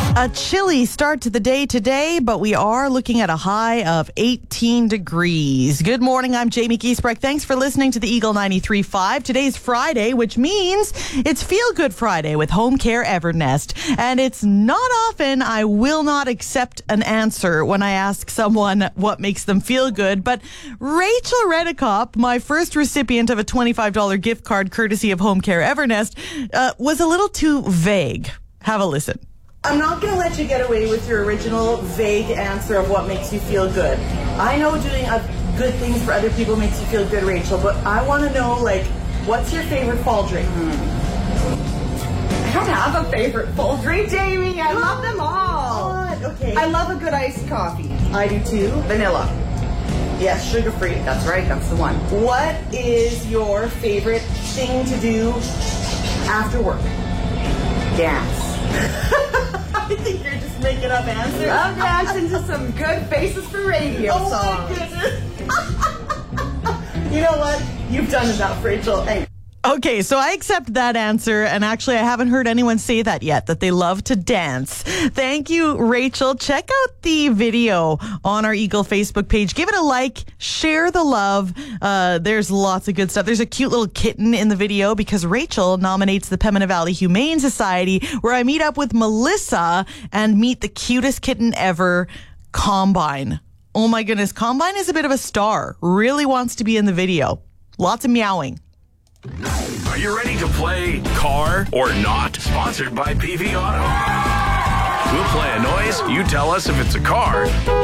A chilly start to the day today, but we are looking at a high of 18 degrees. Good morning, I'm Jamie Giesbrecht. Thanks for listening to the Eagle 93.5. Today's Friday, which means it's Feel Good Friday with Home Care Evernest. And it's not often I will not accept an answer when I ask someone what makes them feel good. But Rachel Redekop, my first recipient of a $25 gift card courtesy of Home Care Evernest, was a little too vague. Have a listen. I'm not going to let you get away with your original vague answer of what makes you feel good. I know doing good things for other people makes you feel good, Rachel, but I want to know, what's your favorite fall drink? I don't have a favorite fall drink, Jamie. I love them all. What? Okay. I love a good iced coffee. I do too. Vanilla. Yes, sugar-free. That's right. That's the one. What is your favorite thing to do after work? Dance. I think you're just making up answers. Love dancing to some good Faces for Radio songs. My goodness. You know what? You've done enough, Rachel. Hey. Okay, so I accept that answer, and actually I haven't heard anyone say that yet, that they love to dance. Thank you, Rachel. Check out the video on our Eagle Facebook page. Give it a like, share the love. There's lots of good stuff. There's a cute little kitten in the video because Rachel nominates the Pembina Valley Humane Society, where I meet up with Melissa and meet the cutest kitten ever, Combine. Oh my goodness, Combine is a bit of a star. Really wants to be in the video. Lots of meowing. Are you ready to play Car or Not? Sponsored by PV Auto. We'll play a noise. You tell us if it's a car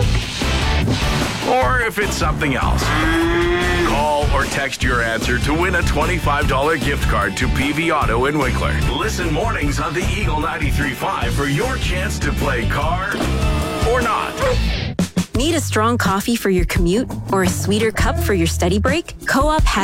or if it's something else. Call or text your answer to win a $25 gift card to PV Auto in Winkler. Listen mornings on the Eagle 93.5 for your chance to play Car or Not. Need a strong coffee for your commute or a sweeter cup for your study break? Co-op has